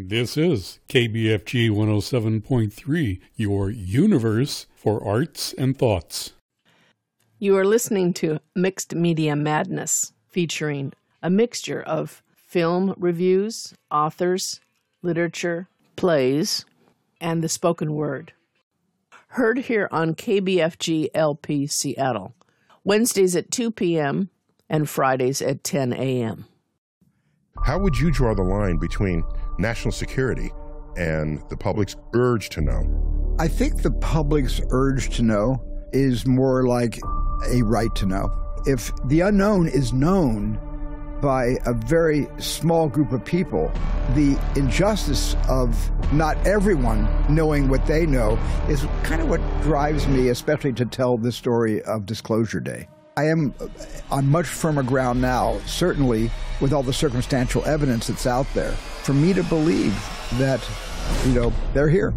This is KBFG 107.3, your universe for arts and thoughts. You are listening to Mixed Media Madness, featuring a mixture of film reviews, authors, literature, plays, and the spoken word. Heard here on KBFG LP Seattle, Wednesdays at 2 p.m. and Fridays at 10 a.m. How would you draw the line between national security and the public's urge to know? I think the public's urge to know is more like a right to know. If the unknown is known by a very small group of people, the injustice of not everyone knowing what they know is kind of what drives me, especially to tell the story of Disclosure Day. I am on much firmer ground now, certainly with all the circumstantial evidence that's out there, for me to believe that, they're here.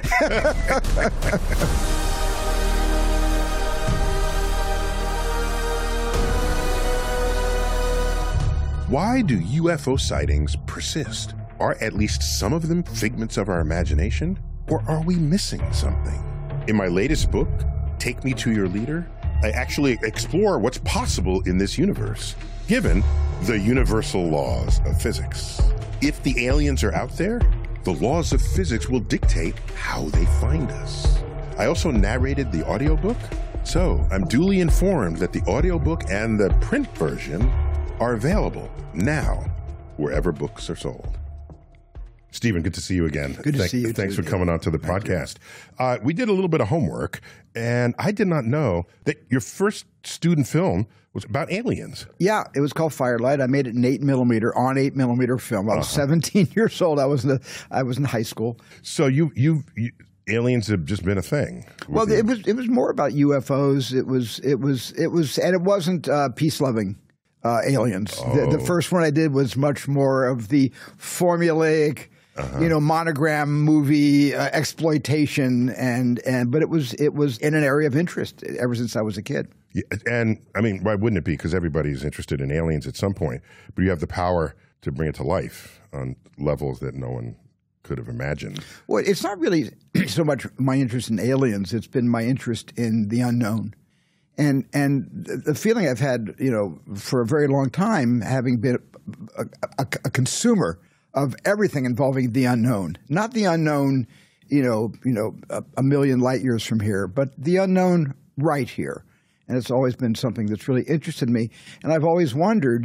Why do UFO sightings persist? Are at least some of them figments of our imagination? Or are we missing something? In my latest book, Take Me to Your Leader, I actually explore what's possible in this universe, given the universal laws of physics. If the aliens are out there, the laws of physics will dictate how they find us. I also narrated the audiobook, so I'm duly informed that the audiobook and the print version are available now wherever books are sold. Stephen, good to see you again. Good to see you. Thanks for coming on to the podcast. We did a little bit of homework, and I did not know that your first student film was about aliens. Yeah, it was called Firelight. I made it in 8mm film. I was 17 years old. I was in high school. So aliens have just been a thing. Well, it was more about UFOs. It was, and it wasn't peace-loving aliens. Oh. The first one I did was much more of the formulaic, monogram movie exploitation, but it was in an area of interest ever since I was a kid. Yeah, and I mean, why wouldn't it be? Because everybody's interested in aliens at some point, but you have the power to bring it to life on levels that no one could have imagined. Well, it's not really so much my interest in aliens. It's been my interest in the unknown. And the feeling I've had, for a very long time, having been a consumer of everything involving the unknown, not the unknown, a million light years from here, but the unknown right here. And it's always been something that's really interested me. And I've always wondered,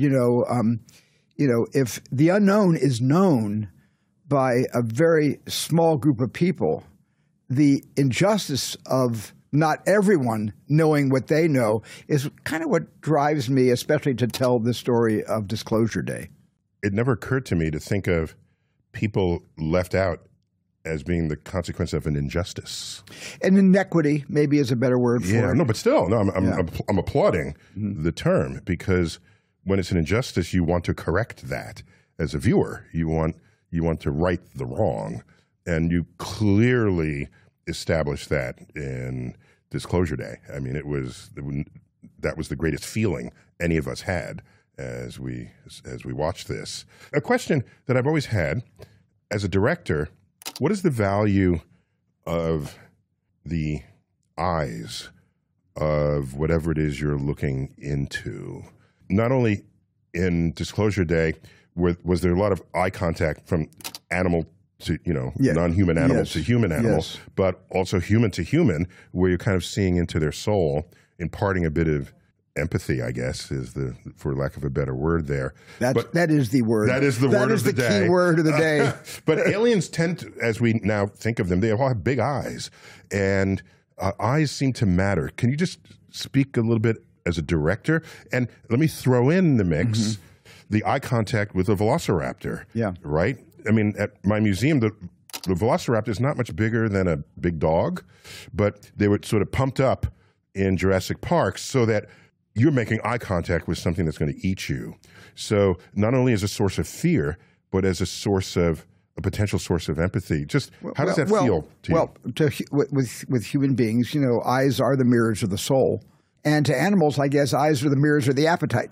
if the unknown is known by a very small group of people, the injustice of not everyone knowing what they know is kind of what drives me, especially to tell the story of Disclosure Day. It never occurred to me to think of people left out as being the consequence of an injustice. And inequity maybe is a better word for it. Yeah, no, but still, I'm applauding the term, because when it's an injustice, you want to correct that. As a viewer, you want to right the wrong, and you clearly established that in Disclosure Day. I mean, that was the greatest feeling any of us had as we watched this. A question that I've always had as a director: what is the value of the eyes of whatever it is you're looking into? Not only in Disclosure Day was there a lot of eye contact from animal to non-human animal to human animal, but also human to human, where you're kind of seeing into their soul, imparting a bit of empathy, I guess, is for lack of a better word there. That is the word. That is the word of the day. That is the key word of the day. But aliens tend to, as we now think of them, they all have big eyes, and eyes seem to matter. Can you just speak a little bit as a director? And let me throw in the mix the eye contact with a velociraptor. Yeah. Right? I mean, at my museum, the velociraptor is not much bigger than a big dog, but they were sort of pumped up in Jurassic Park so that you're making eye contact with something that's going to eat you. So not only as a source of fear, but as a potential source of empathy. Just how does that feel to you? Well, with human beings, eyes are the mirrors of the soul. And to animals, I guess eyes are the mirrors of the appetite.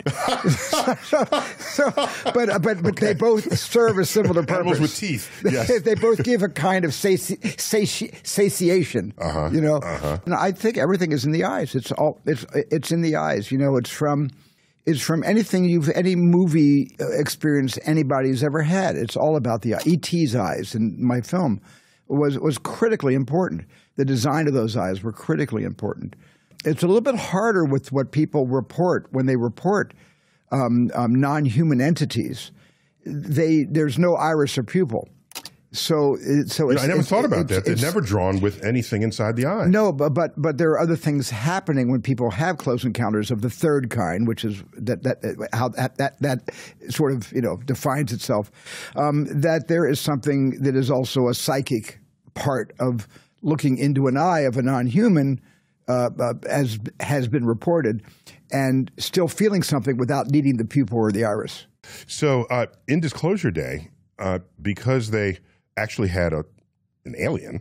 But they both serve a similar purpose. Animals with teeth. Yes. They both give a kind of satiation. And I think everything is in the eyes. It's in the eyes. It's from anything any movie experience anybody's ever had. It's all about the eye. E.T.'s eyes in my film was critically important. The design of those eyes were critically important. It's a little bit harder with what people report when they report non-human entities. There's no iris or pupil. So I never thought about that. They're never drawn with anything inside the eye. No, but there are other things happening when people have close encounters of the third kind, which is how that sort of defines itself. That there is something that is also a psychic part of looking into an eye of a non-human, as has been reported, and still feeling something without needing the pupil or the iris. So in Disclosure Day, because they actually had an alien,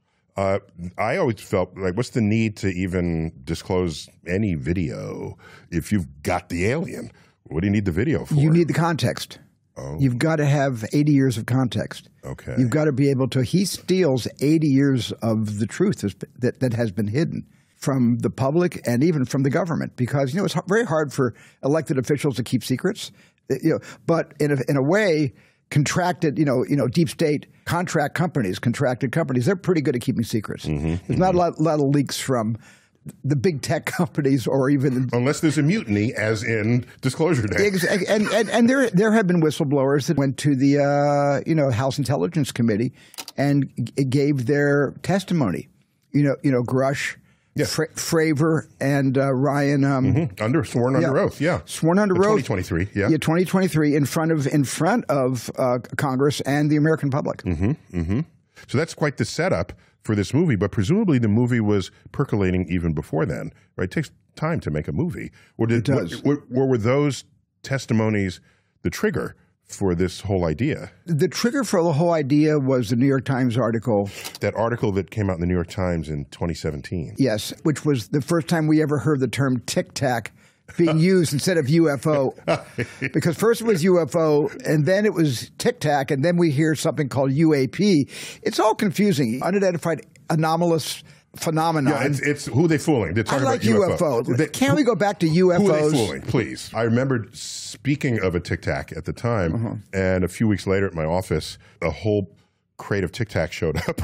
I always felt like, what's the need to even disclose any video if you've got the alien? What do you need the video for? You need the context. Oh. You've got to have 80 years of context. Okay. You've got to be able to – he steals 80 years of the truth that has been hidden from the public and even from the government, because it's very hard for elected officials to keep secrets. But in a way, contracted deep state contracted companies, they're pretty good at keeping secrets. There's not a lot of leaks from the big tech companies, or even unless there's a mutiny, as in Disclosure Day. And there have been whistleblowers that went to the House Intelligence Committee and gave their testimony. Grush. Yeah. Fravor and Ryan. Sworn under oath, yeah. Sworn under oath. 2023, yeah. Yeah, 2023 in front of Congress and the American public. So that's quite the setup for this movie, but presumably the movie was percolating even before then, right? It takes time to make a movie. It does. Were those testimonies the trigger for this whole idea? The trigger for the whole idea was the New York Times article. That article that came out in the New York Times in 2017. Yes, which was the first time we ever heard the term Tic Tac being used instead of UFO. Because first it was UFO, and then it was Tic Tac, and then we hear something called UAP. It's all confusing. Unidentified anomalous phenomenon. Yeah, it's who are they fooling? They're talking about UFO. Can't we go back to UFOs? Who are they fooling? Please. I remembered speaking of a Tic Tac at the time, and a few weeks later at my office, a whole crate of Tic Tac showed up.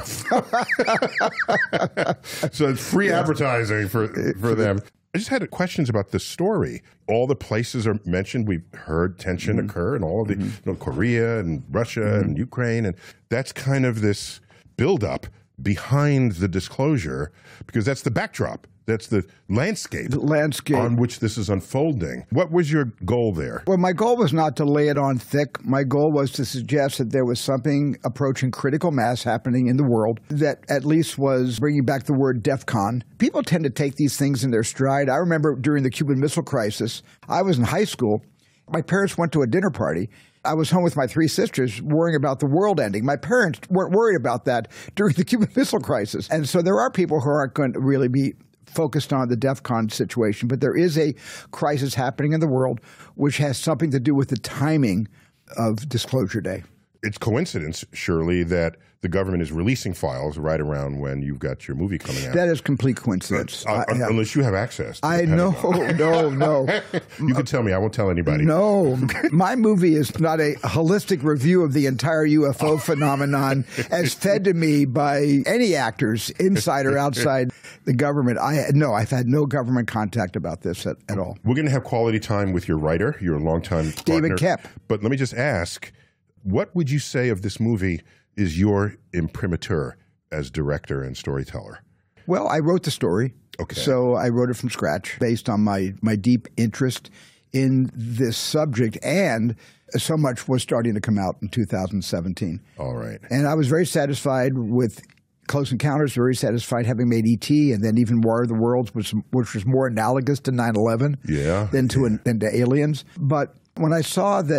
So it's free advertising for them. I just had questions about the story. All the places are mentioned. We've heard tension occur in all of the Korea and Russia and Ukraine, and that's kind of this buildup behind the disclosure, because that's the backdrop. That's the landscape on which this is unfolding. What was your goal there? Well, my goal was not to lay it on thick. My goal was to suggest that there was something approaching critical mass happening in the world that at least was bringing back the word DEFCON. People tend to take these things in their stride. I remember during the Cuban Missile Crisis, I was in high school. My parents went to a dinner party. I was home with my three sisters worrying about the world ending. My parents weren't worried about that during the Cuban Missile Crisis. And so there are people who aren't going to really be focused on the DEFCON situation, but there is a crisis happening in the world which has something to do with the timing of Disclosure Day. It's coincidence, surely, that the government is releasing files right around when you've got your movie coming out. That is complete coincidence. Unless you have access. No. You can tell me. I won't tell anybody. No. My movie is not a holistic review of the entire UFO phenomenon as fed to me by any actors, inside or outside the government. I've had no government contact about this at all. We're going to have quality time with your writer, your longtime partner. David Koepp. But let me just ask, what would you say of this movie is your imprimatur as director and storyteller? Well, I wrote the story. Okay. So I wrote it from scratch based on my deep interest in this subject, and so much was starting to come out in 2017. All right. And I was very satisfied with Close Encounters, very satisfied having made E.T., and then even War of the Worlds, which was more analogous to 9/11 than to Aliens. But when I saw that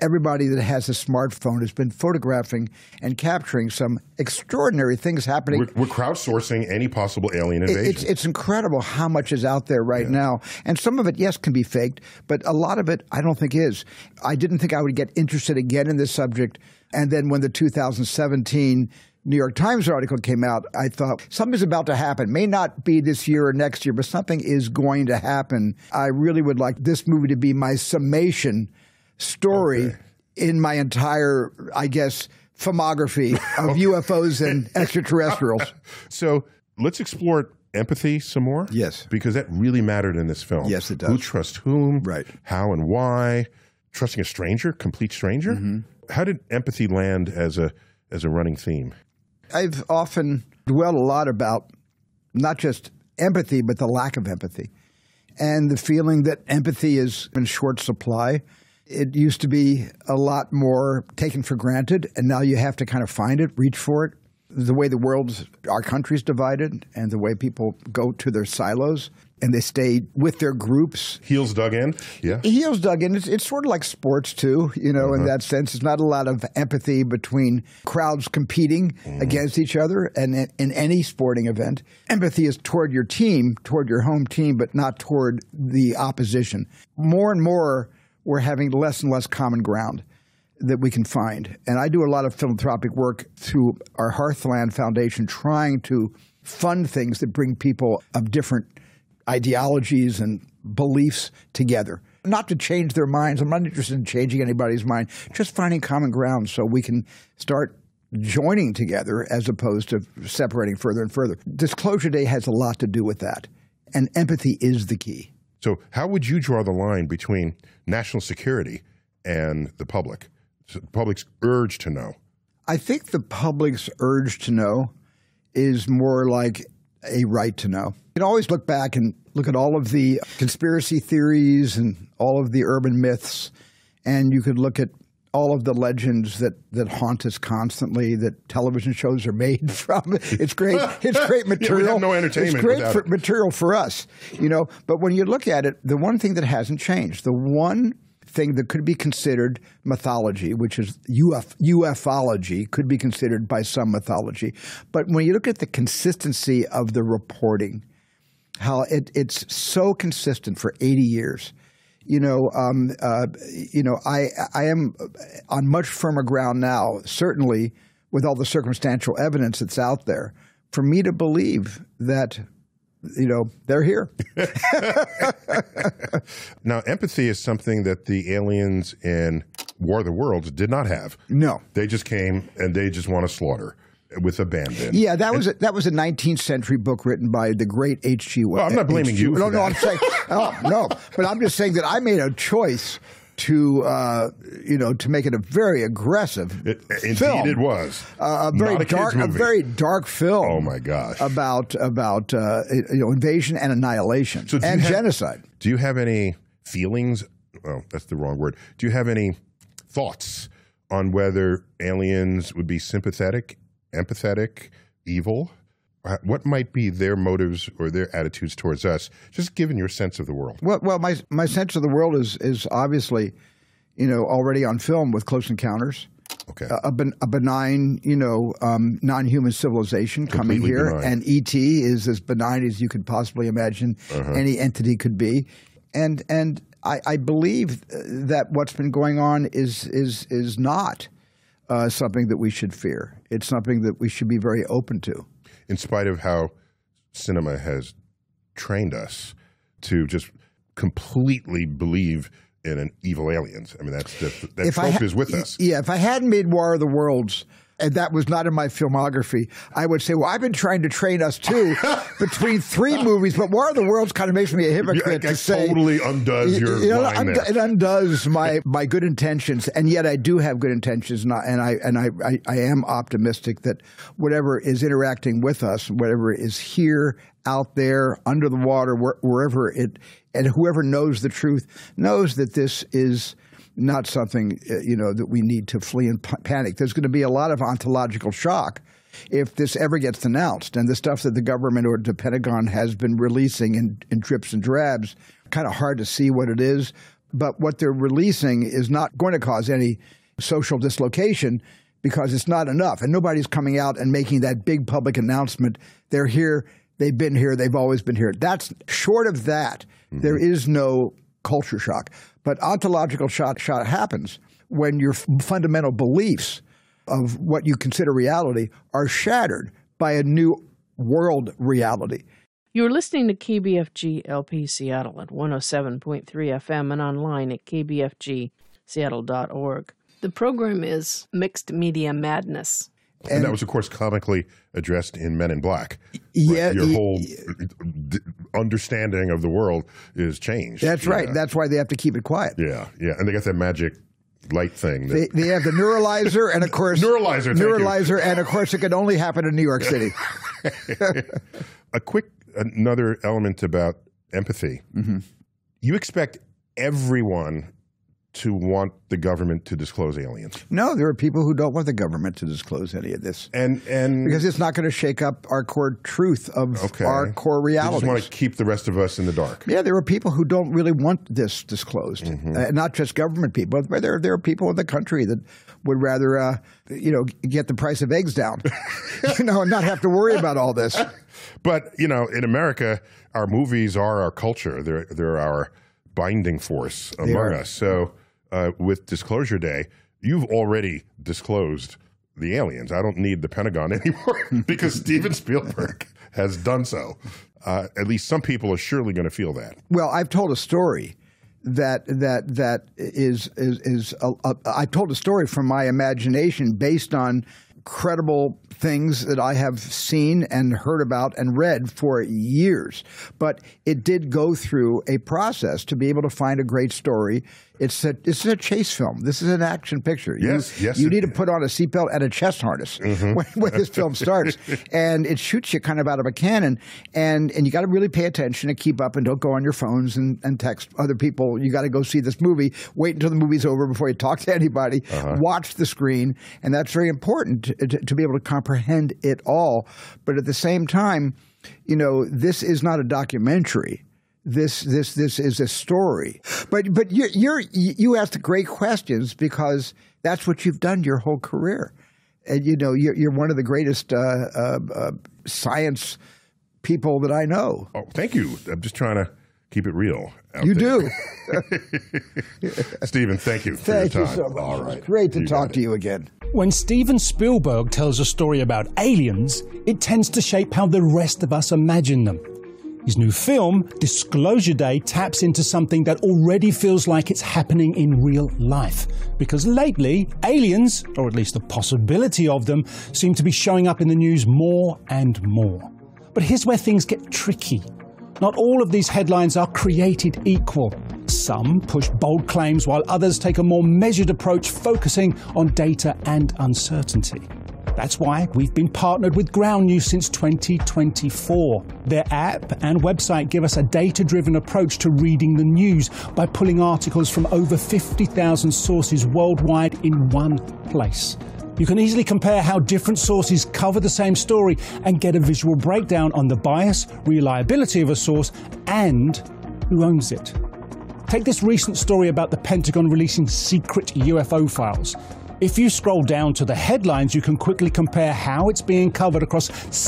everybody that has a smartphone has been photographing and capturing some extraordinary things happening. We're crowdsourcing any possible alien invasion. It's incredible how much is out there right now. And some of it, yes, can be faked, but a lot of it I don't think is. I didn't think I would get interested again in this subject. And then when the 2017 New York Times article came out, I thought something's about to happen. May not be this year or next year, but something is going to happen. I really would like this movie to be my summation story in my entire, I guess, filmography of UFOs and extraterrestrials. So let's explore empathy some more. Yes. Because that really mattered in this film. Yes, it does. Who trusts whom, right? How and why. Trusting a stranger, complete stranger. Mm-hmm. How did empathy land as a running theme? I've often dwelled a lot about not just empathy, but the lack of empathy and the feeling that empathy is in short supply. It used to be a lot more taken for granted, and now you have to kind of find it, reach for it. The way our country's divided and the way people go to their silos and they stay with their groups. Heels dug in? Yeah. Heels dug in. It's sort of like sports, too, in that sense. There's not a lot of empathy between crowds competing against each other and in any sporting event. Empathy is toward your team, toward your home team, but not toward the opposition. More and more, we're having less and less common ground that we can find. And I do a lot of philanthropic work through our Hearthland Foundation trying to fund things that bring people of different ideologies and beliefs together. Not to change their minds. I'm not interested in changing anybody's mind. Just finding common ground so we can start joining together as opposed to separating further and further. Disclosure Day has a lot to do with that. And empathy is the key. So how would you draw the line between national security and the public? So the public's urge to know. I think the public's urge to know is more like a right to know. You can always look back and look at all of the conspiracy theories and all of the urban myths, and you could look at all of the legends that haunt us constantly, that television shows are made from. It's great. It's great material. Yeah, we have no entertainment. It's great material for us, But when you look at it, the one thing that hasn't changed, the one thing that could be considered mythology, which is ufology, could be considered by some mythology. But when you look at the consistency of the reporting, how it's so consistent for 80 years. I am on much firmer ground now, certainly with all the circumstantial evidence that's out there, for me to believe that, they're here. Now, empathy is something that the aliens in War of the Worlds did not have. No. They just came and they just want to slaughter with abandon. Yeah, that was a 19th century book written by the great H.G. Wells. Well, I'm not blaming you for that. I'm saying, no, but I'm just saying that I made a choice to make it a very aggressive film. Indeed, it was a very dark film. Oh my gosh! About invasion and annihilation and genocide. Do you have any feelings? Oh, that's the wrong word. Do you have any thoughts on whether aliens would be sympathetic, empathetic, evil? What might be their motives or their attitudes towards us, just given your sense of the world? Well, my sense of the world is obviously, already on film with Close Encounters. Okay. A benign, non-human civilization coming here. Benign. And E.T. is as benign as you could possibly imagine any entity could be. And I believe that what's been going on is not something that we should fear. It's something that we should be very open to. In spite of how cinema has trained us to just completely believe in an evil aliens. I mean, that trope is with us. Yeah, if I hadn't made War of the Worlds, and that was not in my filmography, I would say, well, I've been trying to train us too between 3 movies, but War of the Worlds kind of makes me a hypocrite to say. It totally undoes your line there. It undoes my good intentions, and yet I do have good intentions, and I am optimistic that whatever is interacting with us, whatever is here, out there, under the water, wherever it, and whoever knows the truth knows that this is not something that we need to flee and panic. There's going to be a lot of ontological shock if this ever gets announced. And the stuff that the government or the Pentagon has been releasing in drips and drabs, kind of hard to see what it is. but what they're releasing is not going to cause any social dislocation because it's not enough. And nobody's coming out and making that big public announcement. They're here, they've been here, they've always been here. That's short of that. There is no culture shock. But ontological shock happens when your fundamental beliefs of what you consider reality are shattered by a new world reality. You're listening to KBFG LP Seattle at 107.3 FM and online at kbfgseattle.org. The program is Mixed Media Madness. And that was, of course, comically addressed in Men in Black. Yeah, right? Your whole understanding of the world is changed. That's right. That's why they have to keep it quiet. Yeah, yeah. And they got that magic light thing. They have the neuralizer, and of course, neuralizer, and of course, it can only happen in New York City. Another element about empathy. You expect everyone to want the government to disclose aliens. No, there are people who don't want the government to disclose any of this. And because it's not going to shake up our core truth of our core realities. They just want to keep the rest of us in the dark. Yeah, there are people who don't really want this disclosed. Not just government people, but there are people in the country that would rather get the price of eggs down, and not have to worry about all this. But, in America, our movies are our culture. They're our binding force among us. So with Disclosure Day, you've already disclosed the aliens. I don't need the Pentagon anymore because Steven Spielberg has done so. At least some people are surely going to feel that. Well, I've told a story I told a story from my imagination based on credible things that I have seen and heard about and read for years. But it did go through a process to be able to find a great story. It's a chase film. This is an action picture. Yes. You need to put on a seatbelt and a chest harness when this film starts. And it shoots you kind of out of a cannon. And you got to really pay attention and keep up and don't go on your phones and text other people. You got to go see this movie. Wait until the movie's over before you talk to anybody. Watch the screen. And that's very important to be able to comprehend it all. But at the same time, this is not a documentary. This is a story. But you asked great questions because that's what you've done your whole career. And you're one of the greatest science people that I know. Oh, thank you. I'm just trying to keep it real. You do. Stephen, thank you for thank your you time. so much. All right. It's great to talk to you again. When Steven Spielberg tells a story about aliens, it tends to shape how the rest of us imagine them. His new film, Disclosure Day, taps into something that already feels like it's happening in real life. Because lately, aliens, or at least the possibility of them, seem to be showing up in the news more and more. But here's where things get tricky. Not all of these headlines are created equal. Some push bold claims while others take a more measured approach focusing on data and uncertainty. That's why we've been partnered with Ground News since 2024. Their app and website give us a data-driven approach to reading the news by pulling articles from over 50,000 sources worldwide in one place. You can easily compare how different sources cover the same story and get a visual breakdown on the bias, reliability of a source, and who owns it. Take this recent story about the Pentagon releasing secret UFO files. If you scroll down to the headlines, you can quickly compare how it's being covered across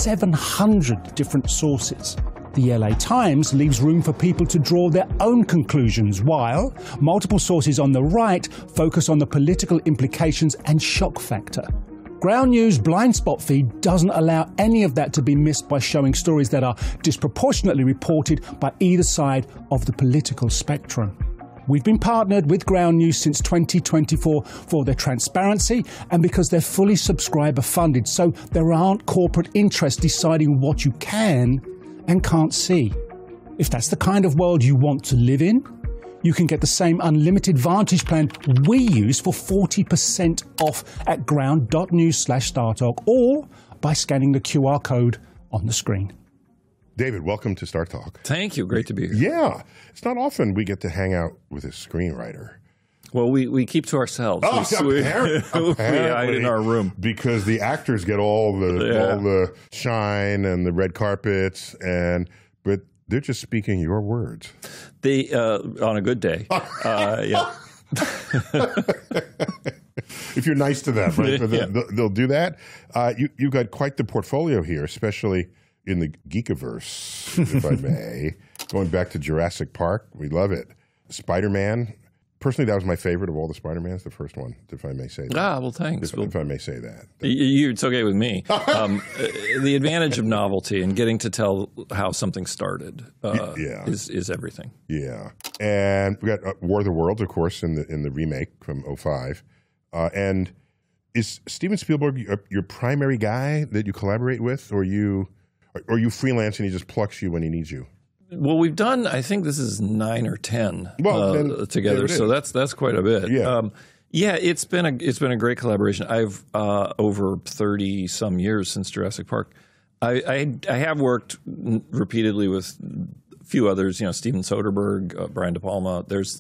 700 different sources. The LA Times leaves room for people to draw their own conclusions, while multiple sources on the right focus on the political implications and shock factor. Ground News blind spot feed doesn't allow any of that to be missed by showing stories that are disproportionately reported by either side of the political spectrum. We've been partnered with Ground News since 2024 for their transparency and because they're fully subscriber funded, so there aren't corporate interests deciding what you can and can't see. If that's the kind of world you want to live in, you can get the same unlimited Vantage plan we use for 40% off at ground.news/StarTalk or by scanning the QR code on the screen. David, welcome to Star Talk. Thank you. Great to be here. Yeah. It's not often we get to hang out with a screenwriter. Well, we keep to ourselves. We hide in our room. Because the actors get all the shine and the red carpets, but they're just speaking your words. They on a good day. Yeah. If you're nice to them, right? They'll do that. You've got quite the portfolio here, especially in the Geekiverse, if I may. Going back to Jurassic Park, we love it. Spider-Man. Personally, that was my favorite of all the Spider-Mans, the first one, if I may say that. Well, thanks. If I may say that. It's okay with me. The advantage of novelty and getting to tell how something started is everything. Yeah. And we got War of the Worlds, of course, in the remake from 2005. And is Steven Spielberg your primary guy that you collaborate with, or you freelance and he just plucks you when he needs you? Well, we've done, I think this is 9 or 10 together, so that's quite a bit. Yeah, it's been a great collaboration. I've over 30 some years since Jurassic Park. I have worked repeatedly with a few others, Steven Soderbergh, Brian De Palma. There's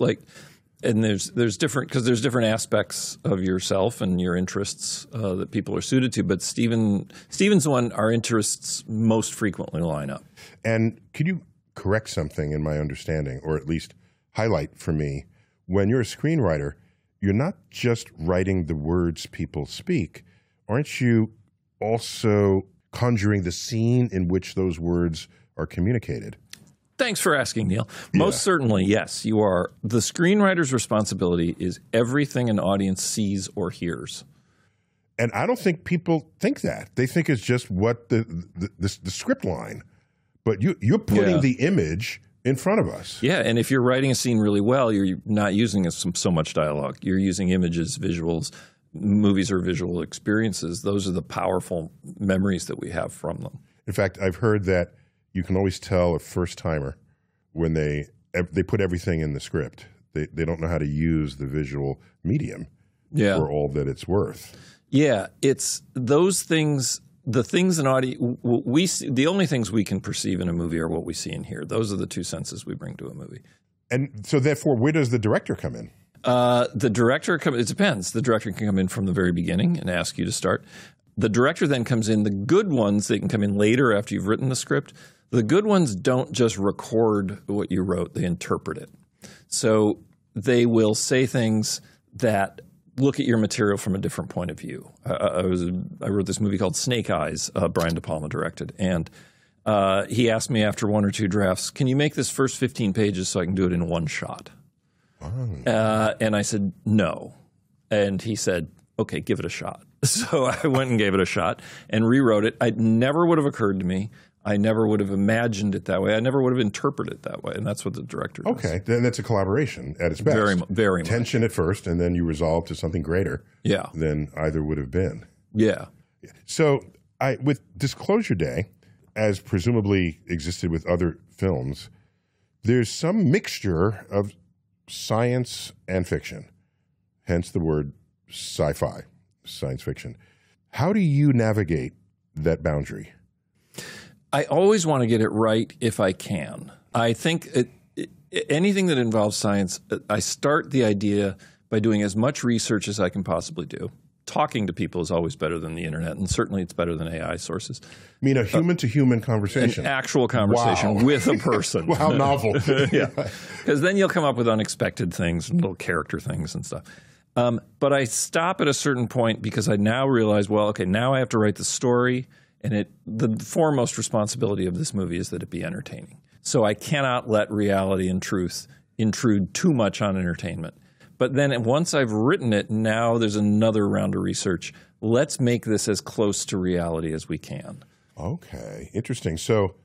different, because there's different aspects of yourself and your interests that people are suited to. But Steven's one, our interests most frequently line up. And could you correct something in my understanding, or at least highlight for me, when you're a screenwriter, you're not just writing the words people speak. Aren't you also conjuring the scene in which those words are communicated? Thanks for asking, Neil. Most certainly, yes, you are. The screenwriter's responsibility is everything an audience sees or hears. And I don't think people think that. They think it's just what the script line. But you're putting the image in front of us. Yeah, and if you're writing a scene really well, you're not using so much dialogue. You're using images, visuals. Movies are visual experiences. Those are the powerful memories that we have from them. In fact, I've heard that you can always tell a first-timer when they put everything in the script. They don't know how to use the visual medium for all that it's worth. Yeah, it's those things. The things an audience we see, the only things we can perceive in a movie are what we see and hear. Those are the two senses we bring to a movie. And so, therefore, where does the director come in? The director it depends. The director can come in from the very beginning and ask you to start. The director then comes in. The good ones, they can come in later after you've written the script. The good ones don't just record what you wrote; they interpret it. So they will say things that look at your material from a different point of view. I wrote this movie called Snake Eyes, Brian De Palma directed, and he asked me after 1 or 2 drafts, "Can you make this first 15 pages so I can do it in one shot?" And I said, "No." And he said, "Okay, give it a shot." So I went and gave it a shot and rewrote it. It never would have occurred to me. I never would have imagined it that way. I never would have interpreted it that way, and that's what the director does. Okay, then that's a collaboration at its best. Very much. Tension at first, and then you resolve to something greater than either would have been. Yeah. So with Disclosure Day, as presumably existed with other films, there's some mixture of science and fiction, hence the word sci-fi, science fiction. How do you navigate that boundary? I always want to get it right if I can. I think anything that involves science, I start the idea by doing as much research as I can possibly do. Talking to people is always better than the internet, and certainly it's better than AI sources. I mean, a human-to-human conversation. An actual conversation with a person. How novel. Yeah. Because then you'll come up with unexpected things and little character things and stuff. But I stop at a certain point because I now realize, well, okay, now I have to write the story. And the foremost responsibility of this movie is that it be entertaining. So I cannot let reality and truth intrude too much on entertainment. But then once I've written it, now there's another round of research. Let's make this as close to reality as we can. Okay, interesting. So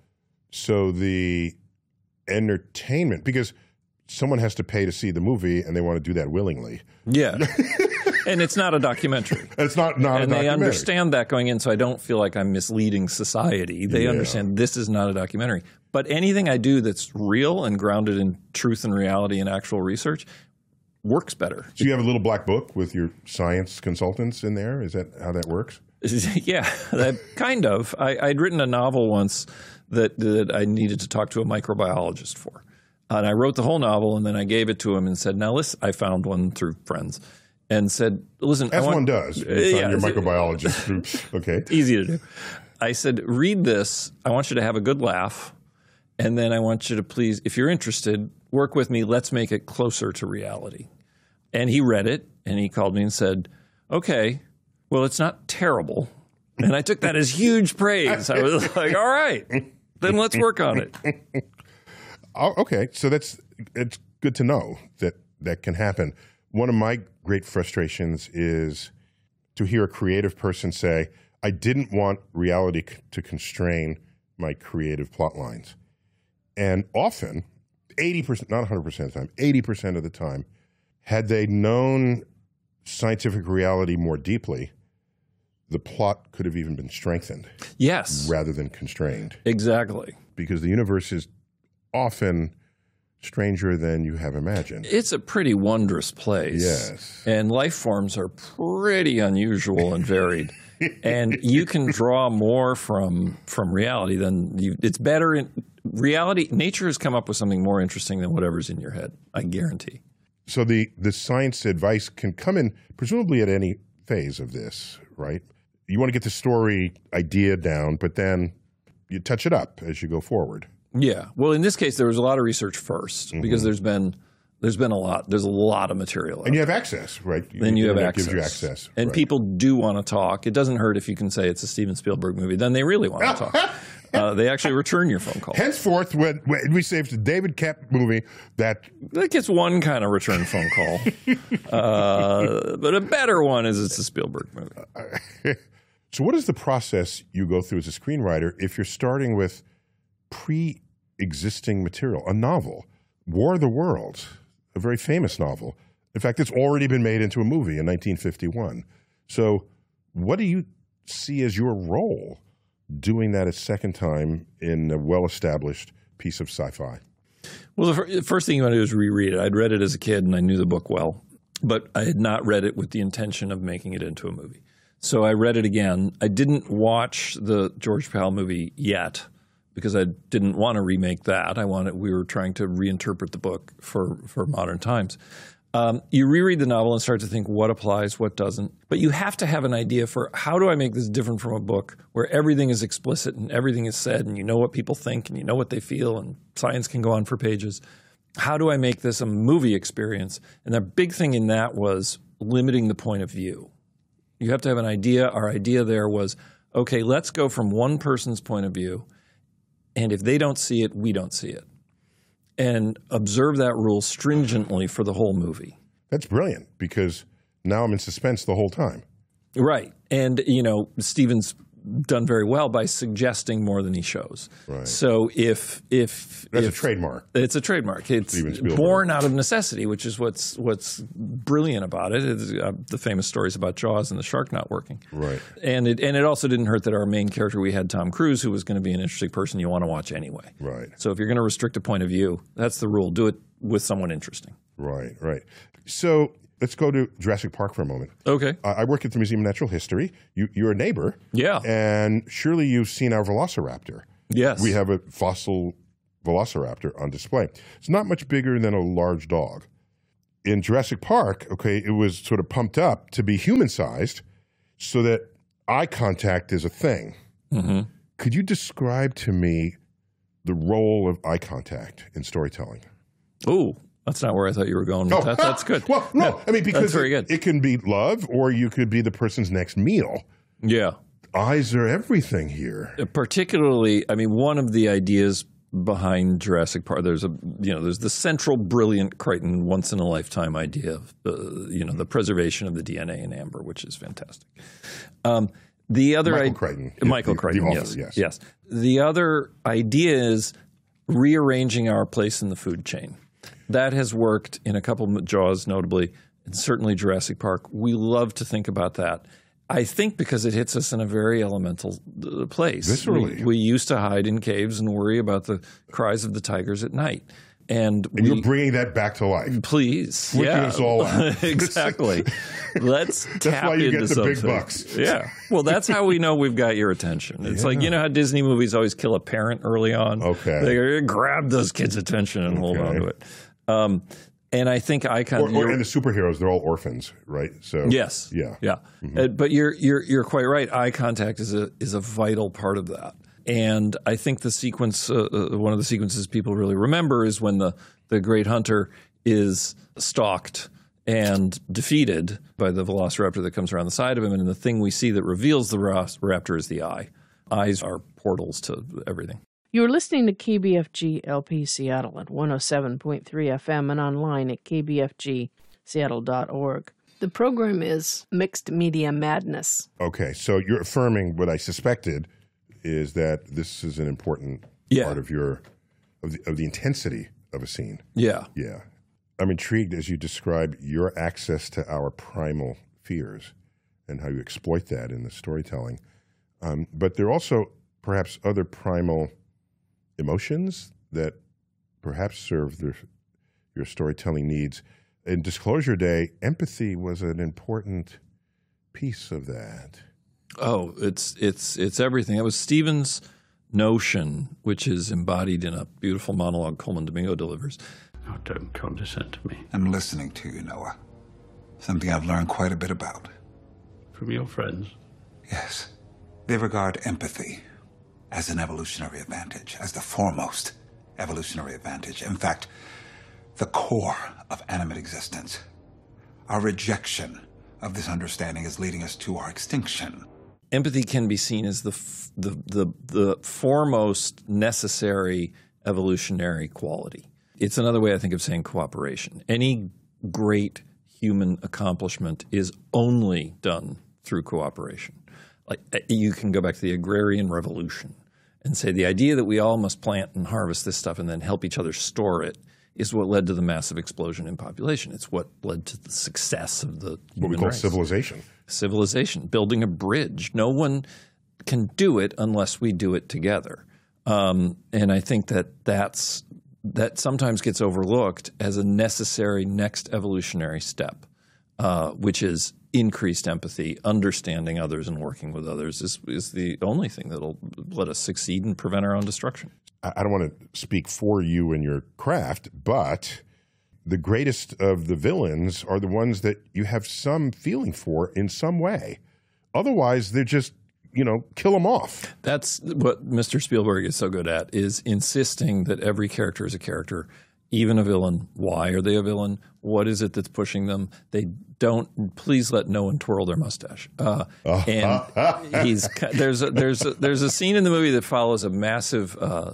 the entertainment, because someone has to pay to see the movie, and they want to do that willingly. Yeah. And it's not a documentary. It's not a documentary. And they understand that going in, so I don't feel like I'm misleading society. They understand this is not a documentary. But anything I do that's real and grounded in truth and reality and actual research works better. So you have a little black book with your science consultants in there? Is that how that works? Yeah, kind of. I'd written a novel once that I needed to talk to a microbiologist for. And I wrote the whole novel, and then I gave it to him and said, now listen, I found one through friends. And said, listen. As one does. Your microbiologist group. Okay. Easy to do. I said, read this. I want you to have a good laugh. And then I want you to please, if you're interested, work with me. Let's make it closer to reality. And he read it, and he called me and said, okay, well, it's not terrible. And I took that as huge praise. I was like, all right, then let's work on it. Okay, so it's good to know that can happen. One of my great frustrations is to hear a creative person say, I didn't want reality to constrain my creative plot lines. And often, 80%, not 100% of the time, 80% of the time, had they known scientific reality more deeply, the plot could have even been strengthened. Yes. Rather than constrained. Exactly. Because the universe is often stranger than you have imagined. It's a pretty wondrous place. Yes. And life forms are pretty unusual and varied. And you can draw more from reality than you. It's better in reality. Nature has come up with something more interesting than whatever's in your head, I guarantee. So the science advice can come in presumably at any phase of this, right? You want to get the story idea down, but then you touch it up as you go forward. Yeah. Well, in this case, there was a lot of research first because there's been a lot of material. And you have access, right? Then you have access. Gives you access. And right. people do want to talk. It doesn't hurt if you can say it's a Steven Spielberg movie. Then they really want to talk. They actually return your phone call. Henceforth, when we say it's a David Koepp movie, that gets one kind of return phone call. But a better one is it's a Spielberg movie. So what is the process you go through as a screenwriter if you're starting with pre-existing material, a novel, War of the Worlds, a very famous novel. In fact, it's already been made into a movie in 1951. So what do you see as your role doing that a second time in a well-established piece of sci-fi? Well, the first thing you want to do is reread it. I'd read it as a kid and I knew the book well, but I had not read it with the intention of making it into a movie. So I read it again. I didn't watch the George Pal movie yet because I didn't want to remake that. We were trying to reinterpret the book for modern times. You reread the novel and start to think what applies, what doesn't. But you have to have an idea for how do I make this different from a book where everything is explicit and everything is said and you know what people think and you know what they feel and science can go on for pages. How do I make this a movie experience? And the big thing in that was limiting the point of view. You have to have an idea. Our idea there was, okay, let's go from one person's point of view, and if they don't see it, we don't see it. And observe that rule stringently for the whole movie. That's brilliant because now I'm in suspense the whole time. Right. And, Steven's done very well by suggesting more than he shows. Right. So if That's a trademark. It's a trademark. It's born out of necessity, which is what's brilliant about it. It's, the famous stories about Jaws and the shark not working. Right. And it also didn't hurt that our main character, we had Tom Cruise, who was going to be an interesting person you want to watch anyway. Right. So if you're going to restrict a point of view, that's the rule. Do it with someone interesting. Right, right. So let's go to Jurassic Park for a moment. Okay. I work at the Museum of Natural History. You're a neighbor. Yeah. And surely you've seen our Velociraptor. Yes. We have a fossil Velociraptor on display. It's not much bigger than a large dog. In Jurassic Park, it was sort of pumped up to be human-sized so that eye contact is a thing. Mm-hmm. Could you describe to me the role of eye contact in storytelling? Ooh. That's not where I thought you were going with that. That's good. Well, no, yeah, because it can be love or you could be the person's next meal. Yeah. Eyes are everything here. Particularly, one of the ideas behind Jurassic Park, there's the central brilliant Crichton once-in-a-lifetime idea of, the preservation of the DNA in amber, which is fantastic. The other Michael Crichton. Michael Crichton, the author, yes. The other idea is rearranging our place in the food chain. That has worked in a couple of Jaws, notably, and certainly Jurassic Park. We love to think about that. I think because it hits us in a very elemental place. Viscerally. We used to hide in caves and worry about the cries of the tigers at night. And you're bringing that back to life. Please. Flicking us all out. Exactly. Let's tap into something. That's why you get the big bucks. Yeah. Well, that's how we know we've got your attention. It's like, how Disney movies always kill a parent early on? Okay. They grab those kids' attention and hold on to it. And I think and the superheroes, they're all orphans, right? So yes, yeah. Mm-hmm. But you're quite right. Eye contact is a vital part of that. And I think the sequence, one of the sequences people really remember is when the great hunter is stalked and defeated by the velociraptor that comes around the side of him. And the thing we see that reveals the raptor is the eye. Eyes are portals to everything. You're listening to KBFG LP Seattle at 107.3 FM and online at kbfgseattle.org. The program is Mixed Media Madness. Okay, so you're affirming what I suspected is that this is an important part of the intensity of a scene. Yeah. Yeah. I'm intrigued as you describe your access to our primal fears and how you exploit that in the storytelling. But there are also perhaps other primal emotions that perhaps serve your storytelling needs. In Disclosure Day, empathy was an important piece of that. Oh, it's everything. It was Stephen's notion, which is embodied in a beautiful monologue Coleman Domingo delivers. Oh, don't condescend to me. I'm listening to you, Noah. Something I've learned quite a bit about. From your friends? Yes. They regard empathy as an evolutionary advantage, as the foremost evolutionary advantage. In fact, the core of animate existence. Our rejection of this understanding is leading us to our extinction. Empathy can be seen as the foremost necessary evolutionary quality. It's another way, I think, of saying cooperation. Any great human accomplishment is only done through cooperation. Like, you can go back to the agrarian revolution and say the idea that we all must plant and harvest this stuff and then help each other store it is what led to the massive explosion in population. It's what led to the success of the human what we call race. Civilization. Civilization, building a bridge. No one can do it unless we do it together. And I think that sometimes gets overlooked as a necessary next evolutionary step, which is increased empathy, understanding others and working with others is the only thing that'll let us succeed and prevent our own destruction. I don't want to speak for you and your craft, but the greatest of the villains are the ones that you have some feeling for in some way. Otherwise, they're just, kill them off. That's what Mr. Spielberg is so good at, is insisting that every character is a character, even a villain. Why are they a villain? What is it that's pushing them? Please let no one twirl their mustache. And there's a scene in the movie that follows a massive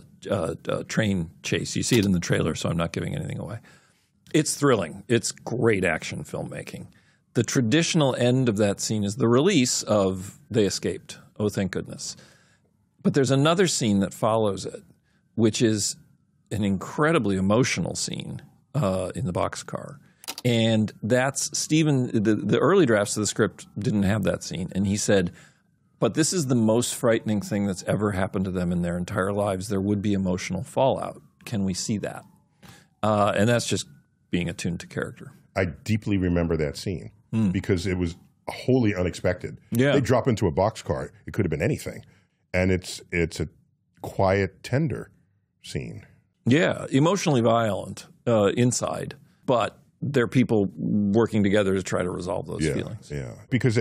train chase. You see it in the trailer, so I'm not giving anything away. It's thrilling. It's great action filmmaking. The traditional end of that scene is the release of they escaped. Oh, thank goodness. But there's another scene that follows it, which is an incredibly emotional scene in the boxcar. And that's Stephen, the early drafts of the script didn't have that scene. And he said, but this is the most frightening thing that's ever happened to them in their entire lives. There would be emotional fallout. Can we see that? And that's just being attuned to character. I deeply remember that scene because it was wholly unexpected. Yeah. They drop into a boxcar. It could have been anything. And it's a quiet, tender scene. Yeah, emotionally violent inside, but they're people working together to try to resolve those feelings. Yeah, because